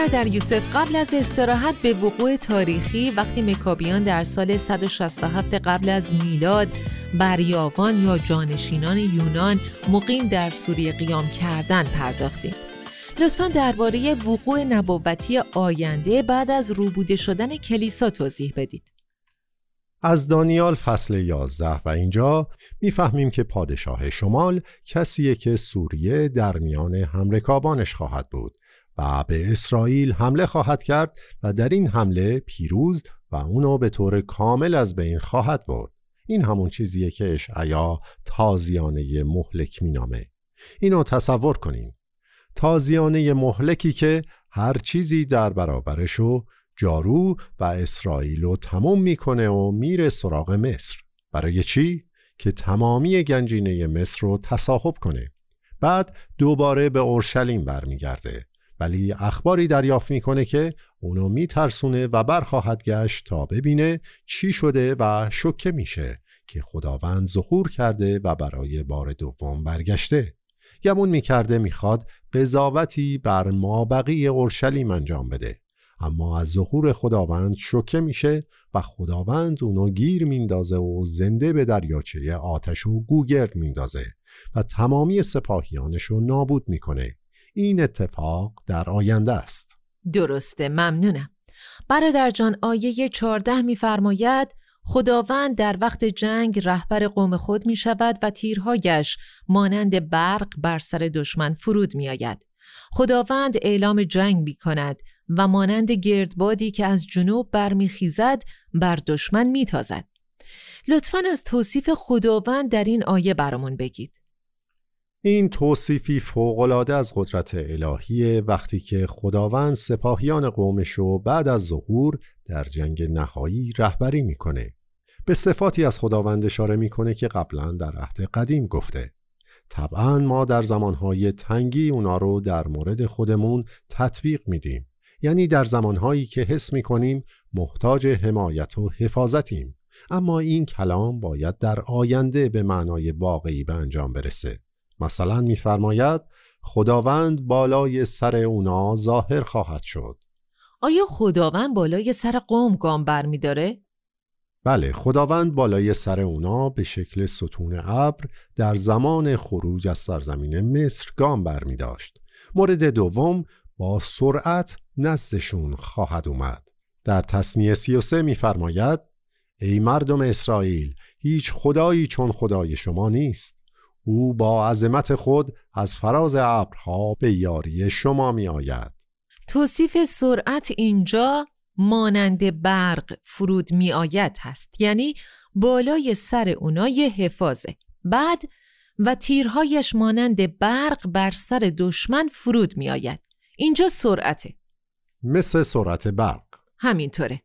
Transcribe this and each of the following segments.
برادر یوسف، قبل از استراحت به وقوع تاریخی وقتی مکابیان در سال 167 قبل از میلاد بر یاوان یا جانشینان یونان مقیم در سوریه قیام کردن پرداختیم. لطفاً درباره وقوع نبوتی آینده بعد از روبوده شدن کلیسا توضیح بدید. از دانیال فصل 11 و اینجا میفهمیم که پادشاه شمال کسیه که سوریه در میان همرکابانش خواهد بود و به اسرائیل حمله خواهد کرد و در این حمله پیروز و اونو به طور کامل از بین خواهد برد. این همون چیزیه که اشعیا تازیانه مهلک مینامه. اینو تصور کنین. تازیانه مهلکی که هر چیزی در برابرشو جارو و اسرائیلو تمام میکنه و میره سراغ مصر. برای چی؟ که تمامی گنجینه مصر رو تصاحب کنه. بعد دوباره به اورشلیم برمیگرده، ولی اخباری دریافت میکنه که اونو میترسونه و برخواهد گشت تا ببینه چی شده و شوکه میشه که خداوند ظهور کرده و برای بار دوم برگشته. گمون میکرده میخواد قضاوتی بر مابقی اورشلیم انجام بده، اما از ظهور خداوند شوکه میشه و خداوند اونو گیر میندازه و زنده به دریاچه آتش و گوگرد میندازه و تمامی سپاهیانشو نابود میکنه. این اتفاق در آینده است. درسته، ممنونم. برادر جان، آیه 14 میفرماید خداوند در وقت جنگ رهبر قوم خود می شود و تیرهایش مانند برق بر سر دشمن فرود می آید. خداوند اعلام جنگ می کند و مانند گردبادی که از جنوب برمی خیزد بر دشمن می تازد. لطفاً از توصیف خداوند در این آیه برامون بگید. این توصیفی فوق‌العاده از قدرت الهیه وقتی که خداوند سپاهیان قومشو بعد از ظهور در جنگ نهایی رهبری میکنه. به صفاتی از خداوند اشاره میکنه که قبلا در عهد قدیم گفته. طبعا ما در زمانهای تنگی اونا رو در مورد خودمون تطبیق میدیم. یعنی در زمانهایی که حس میکنیم محتاج حمایت و حفاظتیم. اما این کلام باید در آینده به معنای واقعی به انجام برسه. مثلا میفرماید خداوند بالای سر اونا ظاهر خواهد شد. آیا خداوند بالای سر قوم گام بر می داره؟ بله، خداوند بالای سر اونا به شکل ستون ابر در زمان خروج از سرزمین مصر گام بر می داشت. مورد دوم، با سرعت نزدشون خواهد اومد. در تثنیه 33 میفرماید ای مردم اسرائیل، هیچ خدایی چون خدای شما نیست. او با عظمت خود از فراز ابرها به یاری شما می آید. توصیف سرعت اینجا مانند برق فرود می آید هست، یعنی بالای سر اونا یه حفاظه. بعد و تیرهایش مانند برق بر سر دشمن فرود می آید. اینجا سرعته، مثل سرعت برق. همینطوره.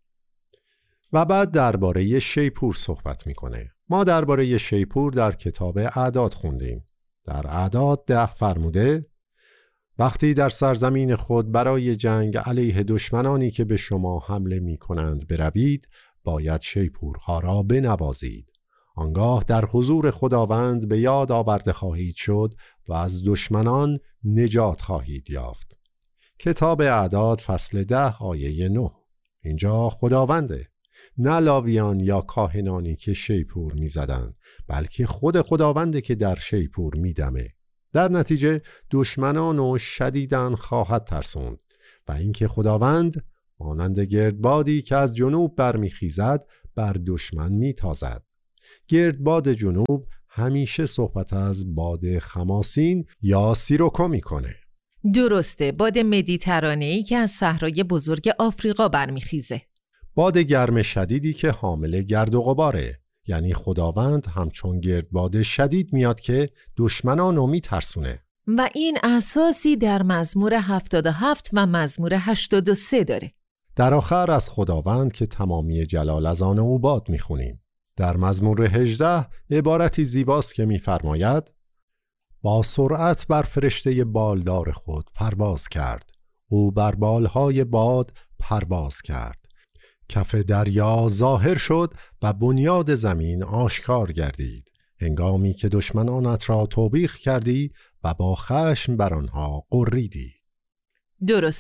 و بعد درباره شیپور صحبت میکنه. ما درباره شیپور در کتاب اعداد خوندیم. در اعداد 10 فرموده وقتی در سرزمین خود برای جنگ علیه دشمنانی که به شما حمله میکنند بروید، باید شیپورها را بنوازید. آنگاه در حضور خداوند به یاد آورده خواهید شد و از دشمنان نجات خواهید یافت. کتاب اعداد فصل 10 آیه 9. اینجا خداونده، نه لاویان یا کاهنانی که شیپور می زدن، بلکه خود خداونده که در شیپور می دمه. در نتیجه دشمنانو شدیداً خواهد ترسوند و اینکه خداوند مانند گردبادی که از جنوب برمی خیزد بر دشمن می تازد. گردباد جنوب همیشه صحبت از باد خماسین یا سیروکو می کنه. درسته، باد مدیترانه‌ای که از صحرای بزرگ آفریقا برمیخیزه. باد گرم شدیدی که حامل گرد و غباره. یعنی خداوند همچون گردباد شدید میاد که دشمنانو میترسونه. و این اساسی در مزمور 77 و مزمور 83 داره. در آخر از خداوند که تمامی جلال از آن او باد میخونیم. در مزمور 18 عبارتی زیباست که میفرماید با سرعت بر فرشته بالدار خود پرواز کرد. او بر بالهای باد پرواز کرد. کف دریا ظاهر شد و بنیاد زمین آشکار گردید. هنگامی که دشمنانت را توبیخ کردی و با خشم بر آنها غریدی. درسته.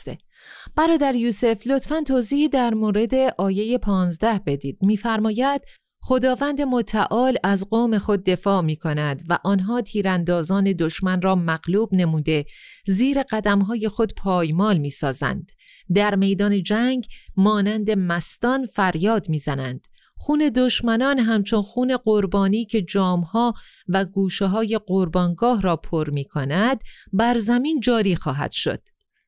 برادر یوسف لطفاً توضیحی در مورد آیه 15 بدید. می‌فرماید خداوند متعال از قوم خود دفاع می‌کند و آنها تیراندازان دشمن را مغلوب نموده زیر قدم‌های خود پایمال می‌سازند. در میدان جنگ مانند مستان فریاد می‌زنند. خون دشمنان همچون خون قربانی که جامها و گوشه‌های قربانگاه را پر می‌کند بر زمین جاری خواهد شد.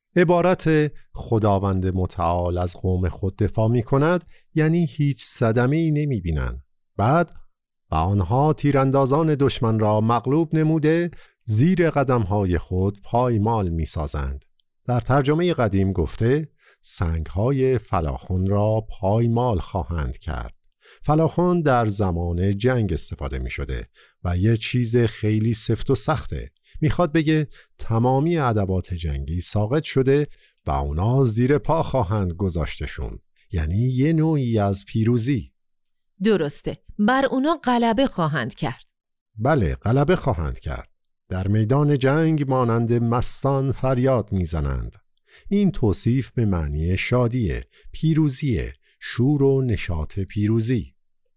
عبارت خداوند متعال از قوم خود دفاع می‌کند یعنی هیچ صدمه‌ای نمی‌بینند. بعد و آنها تیراندازان دشمن را مغلوب نموده زیر قدم‌های خود پایمال می‌سازند. در ترجمه قدیم گفته سنگ‌های فلاخن را پایمال خواهند کرد. فلاخن در زمان جنگ استفاده می شده و یه چیز خیلی سفت و سخته. میخواد بگه تمامی ادوات جنگی ساقط شده و اونا زیر پا خواهند گذاشتشون، یعنی یه نوعی از پیروزی. درسته، بر اونا غلبه خواهند کرد. بله، غلبه خواهند کرد. در میدان جنگ مانند مستان فریاد میزنند. این توصیف به معنی شادیه، پیروزیه، شور و نشاط پیروزی.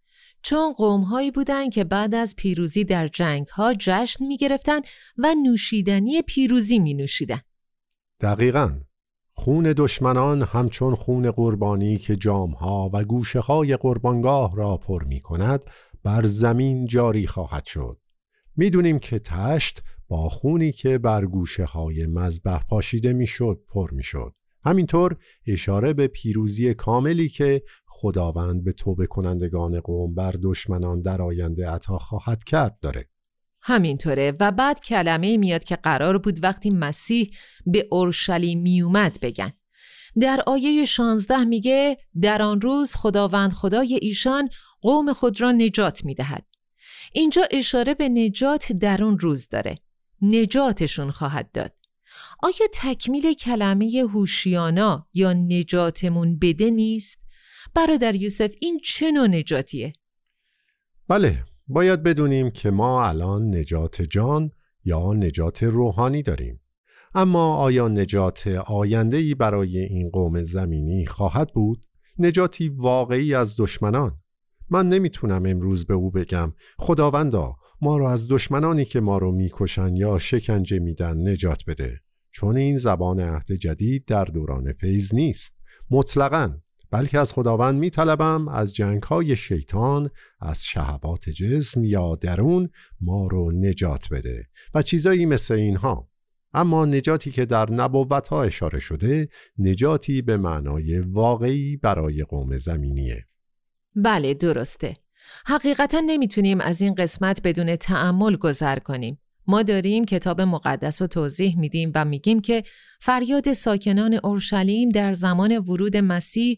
چون قوم‌هایی بودند که بعد از پیروزی در جنگ‌ها جشن می‌گرفتند و نوشیدنی پیروزی می‌نوشیدند. دقیقاً. خون دشمنان همچون خون قربانی که جام‌ها و گوشه‌های قربانگاه را پر می‌کند بر زمین جاری خواهد شد. می‌دونیم که تشت با خونی که بر گوشه‌های مذبح پاشیده می‌شد پر می‌شد. همینطور اشاره به پیروزی کاملی که خداوند به توبه کنندگان قوم بر دشمنان در آینده عطا خواهد کرد داره. همینطوره. و بعد کلمه میاد که قرار بود وقتی مسیح به اورشلیم میومد بگن. در آیه 16 میگه در آن روز خداوند خدای ایشان قوم خود را نجات میدهد. اینجا اشاره به نجات در اون روز داره. نجاتشون خواهد داد. آیا تکمیل کلمه هوشیانا یا نجاتمون بده نیست؟ برادر یوسف این چه نوع نجاتیه؟ بله، باید بدونیم که ما الان نجات جان یا نجات روحانی داریم. اما آیا نجات آینده‌ای برای این قوم زمینی خواهد بود؟ نجاتی واقعی از دشمنان؟ من نمیتونم امروز به او بگم خداوندا ما رو از دشمنانی که ما رو میکشن یا شکنجه میدن نجات بده، چون این زبان عهد جدید در دوران فیض نیست مطلقاً، بلکه از خداوند میطلبم از جنگ‌های شیطان، از شهوات جسم یا درون ما رو نجات بده و چیزایی مثل اینها. اما نجاتی که در نبوت‌ها اشاره شده نجاتی به معنای واقعی برای قوم زمینیه. بله درسته. حقیقتا نمیتونیم از این قسمت بدون تأمل گذر کنیم. ما داریم کتاب مقدس رو توضیح میدیم و میگیم که فریاد ساکنان اورشلیم در زمان ورود مسیح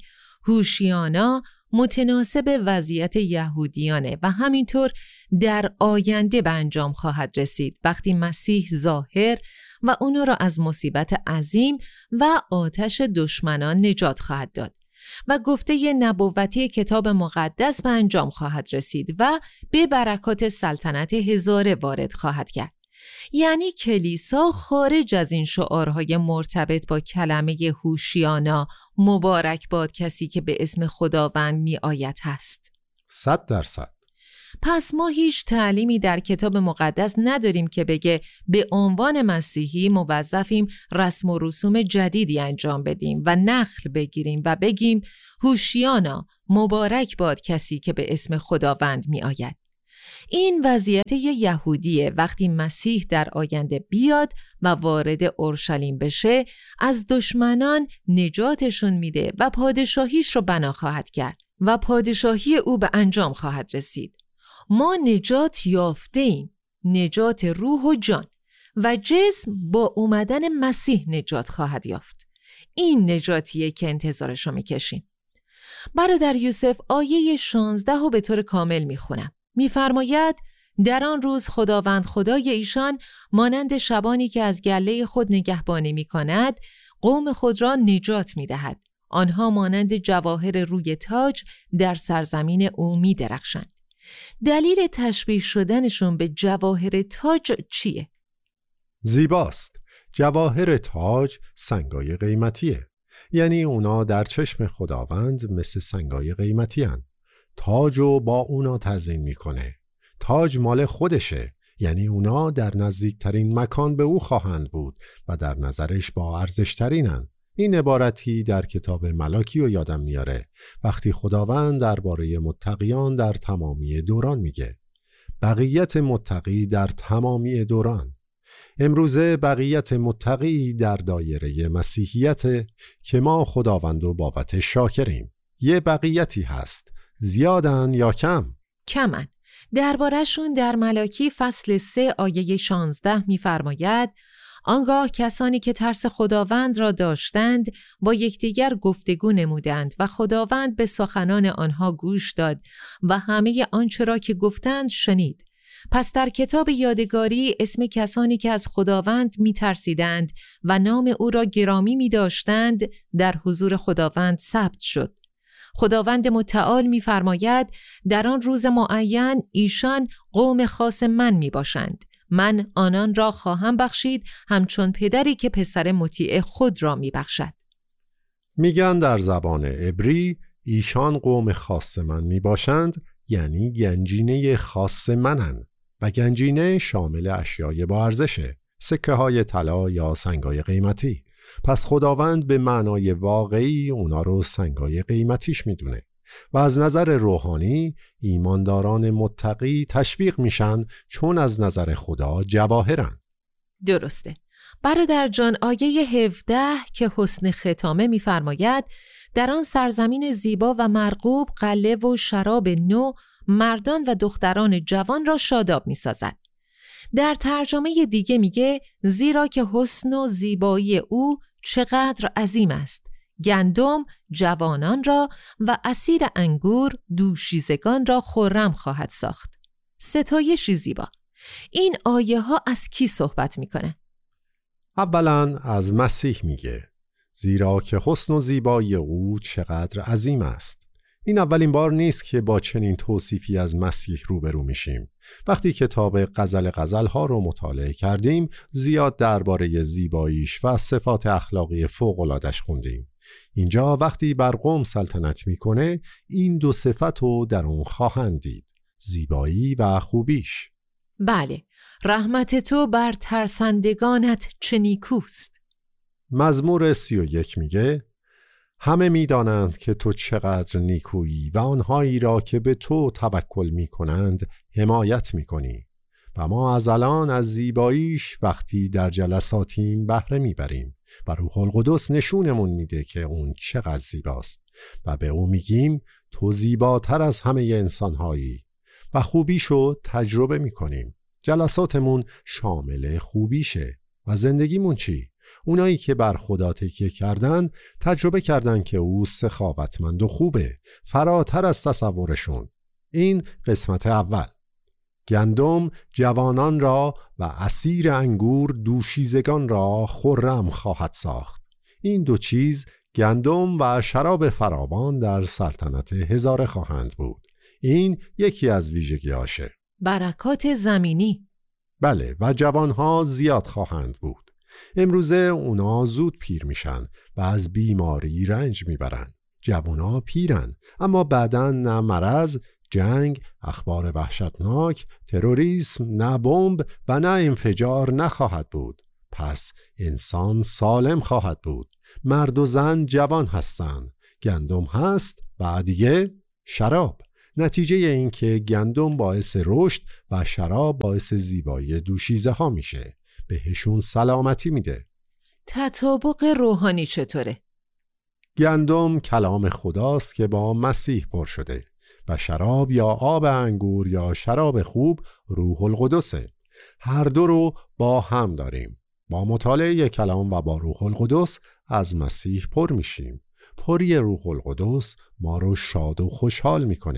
هوشیانا متناسب وضعیت یهودیانه و همینطور در آینده به انجام خواهد رسید وقتی مسیح ظاهر و اونو را از مصیبت عظیم و آتش دشمنان نجات خواهد داد و گفته نبوتی کتاب مقدس به انجام خواهد رسید و به برکات سلطنت هزاره وارد خواهد کرد. یعنی کلیسا خارج از این شعارهای مرتبط با کلمه هوشیانا مبارک باد کسی که به اسم خداوند می آید هست. 100%. پس ما هیچ تعلیمی در کتاب مقدس نداریم که بگه به عنوان مسیحی موظفیم رسم و رسوم جدیدی انجام بدیم و نخل بگیریم و بگیم هوشیانا مبارک باد کسی که به اسم خداوند می آید. این وضعیت یهودیه. وقتی مسیح در آینده بیاد و وارد اورشلیم بشه از دشمنان نجاتشون میده و پادشاهیش رو بنا خواهد کرد و پادشاهی او به انجام خواهد رسید. ما نجات یافته ایم، نجات روح و جان و جسم با اومدن مسیح نجات خواهد یافت. این نجاتیه که انتظارشو میکشیم. برادر یوسف آیه 16 رو به طور کامل میخونم. میفرماید در آن روز خداوند خدای ایشان مانند شبانی که از گله خود نگهبانی میکند قوم خود را نجات میدهد. آنها مانند جواهر روی تاج در سرزمین او میدرخشند. دلیل تشبیه شدنشون به جواهر تاج چیه؟ زیباست. جواهر تاج سنگای قیمتیه. یعنی اونا در چشم خداوند مثل سنگای قیمتی هن. تاجو با اونا تزیین میکنه. تاج مال خودشه، یعنی اونا در نزدیکترین مکان به او خواهند بود و در نظرش با ارزشترینن. این عبارتی در کتاب ملاکی رو یادم میاره وقتی خداوند درباره متقیان در تمامی دوران میگه. بقیت متقی در تمامی دوران. امروزه بقیت متقی در دایره مسیحیت که ما خداوند و بابت شاکریم. یه بقیتی هست، زیادن یا کم؟ کمن. درباره‌شون در ملاکی فصل 3 آیه 16 می‌فرماید: آنگاه کسانی که ترس خداوند را داشتند با یکدیگر گفتگو نمودند و خداوند به سخنان آنها گوش داد و همه آنچه را که گفتند شنید. پس در کتاب یادگاری اسم کسانی که از خداوند می‌ترسیدند و نام او را گرامی می‌داشتند در حضور خداوند ثبت شد. خداوند متعال می‌فرماید در آن روز معین ایشان قوم خاص من میباشند. من آنان را خواهم بخشید همچون پدری که پسر مطیع خود را میبخشد. میگن در زبان عبری ایشان قوم خاص من میباشند، یعنی گنجینه خاص منن و گنجینه شامل اشیای با ارزشه، سکه های طلا یا سنگای قیمتی. پس خداوند به معنای واقعی اونا رو سنگای قیمتیش میدونه و از نظر روحانی ایمانداران متقی تشویق میشن چون از نظر خدا جواهرن. درسته. برادر جان آیه 17 که حسن ختامه میفرماید در آن سرزمین زیبا و مرغوب قله و شراب نو مردان و دختران جوان را شاداب میسازد. در ترجمه دیگه میگه زیرا که حسن و زیبایی او چقدر عظیم است، گندم جوانان را و عصیر انگور دوشیزگان را خرم خواهد ساخت. ستایشی زیبا. این آیه ها از کی صحبت میکنه؟ اولا از مسیح میگه زیرا که حسن و زیبایی او چقدر عظیم است. این اولین بار نیست که با چنین توصیفی از مسیح روبرو میشیم. وقتی کتاب غزل ها رو مطالعه کردیم زیاد درباره زیباییش و صفات اخلاقی فوق‌العاده‌اش خوندیم. اینجا وقتی بر قوم سلطنت میکنه این دو صفت رو در اون خواهند دید، زیبایی و خوبیش. بله، رحمت تو بر ترسندگانت چه نیکوست. مزمور 31 میگه همه میدانند که تو چقدر نیکویی و آنهایی را که به تو توکل میکنند حمایت میکنی و ما از الان از زیباییش وقتی در جلساتیم بهره میبریم و روح القدس نشونمون میده که اون چقدر زیباست و به او میگیم تو زیباتر از همه انسانهایی و خوبیشو تجربه میکنیم. جلساتمون شامل خوبیشه و زندگیمون چی؟ اونایی که بر خدا تکیه کردن تجربه کردن که او سخاوتمند و خوبه، فراتر از تصورشون. این قسمت اول. گندم جوانان را و عصیر انگور دوشیزگان را خرم خواهد ساخت. این دو چیز گندم و شراب فراوان در سلطنت هزاره خواهند بود. این یکی از ویژگی‌هاشه. برکات زمینی. بله، و جوانها زیاد خواهند بود. امروزه اونا زود پیر میشن و از بیماری رنج میبرن. جوانا پیرن اما بعداً نه مرض، جنگ، اخبار وحشتناک، تروریسم، نه بمب و نه انفجار نخواهد بود. پس انسان سالم خواهد بود. مرد و زن جوان هستن. گندم هست و دیگه شراب. نتیجه این که گندم باعث رشد و شراب باعث زیبایی دوشیزه ها میشه. بهشون سلامتی میده. تطابق روحانی چطوره؟ گندم کلام خداست که با مسیح پر شده و شراب یا آب انگور یا شراب خوب روح القدسه. هر دو رو با هم داریم. با مطالعه کلام و با روح القدس از مسیح پر میشیم. پری روح القدس ما رو شاد و خوشحال میکنه.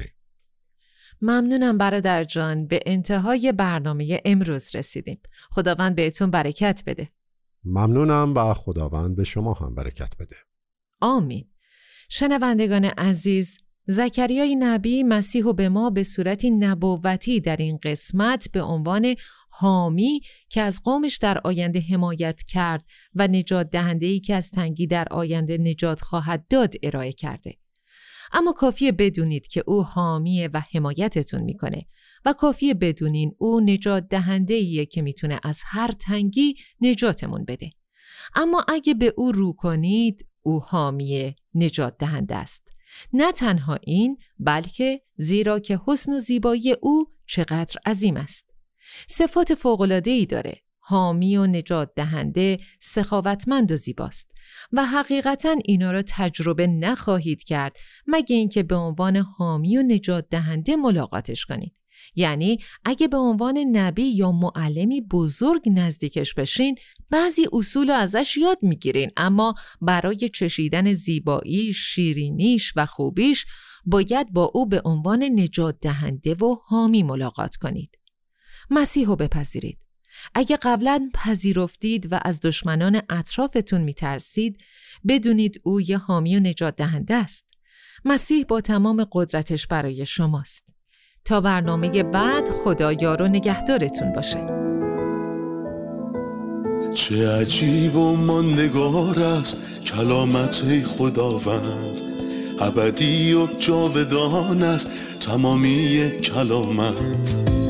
ممنونم برادر جان. به انتهای برنامه امروز رسیدیم. خداوند بهتون برکت بده. ممنونم و خداوند به شما هم برکت بده. آمین. شنوندگان عزیز، زکریای نبی مسیح رو به ما به صورتی نبوتی در این قسمت به عنوان حامی که از قومش در آینده حمایت کرد و نجات دهنده‌ای که از تنگی در آینده نجات خواهد داد ارائه کرده. اما کافیه بدونید که او حامیه و حمایتتون میکنه و کافیه بدونین او نجات دهنده‌ایه که میتونه از هر تنگی نجاتمون بده. اما اگه به او رو کنید، او حامی نجات دهنده است. نه تنها این، بلکه زیرا که حسن و زیبایی او چقدر عظیم است. صفات فوق‌العاده‌ای داره. حامی و نجات دهنده، سخاوتمند و زیباست و حقیقتاً اینا رو تجربه نخواهید کرد مگه اینکه به عنوان حامی و نجات دهنده ملاقاتش کنید. یعنی اگه به عنوان نبی یا معلمی بزرگ نزدیکش بشین، بعضی اصول ازش یاد میگیرین، اما برای چشیدن زیبایی، شیرینیش و خوبیش باید با او به عنوان نجات دهنده و حامی ملاقات کنید. مسیح رو بپذیرید. اگه قبلا پذیرفتید و از دشمنان اطرافتون میترسید، بدونید او یه حامی و نجات دهنده است. مسیح با تمام قدرتش برای شماست. تا برنامه بعد، خدا یار و نگهدارتون باشه. چه عجیب و ماندگار است کلامت خداوند، ابدی و جاودان است تمامی کلامت.